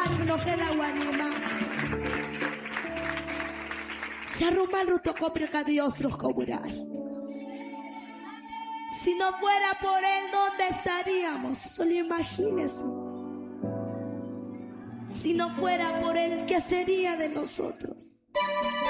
no que la guanima. Sharumal rutocóprica Dios los comural. Si no fuera por él, ¿dónde estaríamos? Solo imagínese. Si no fuera por él, ¿qué sería de nosotros?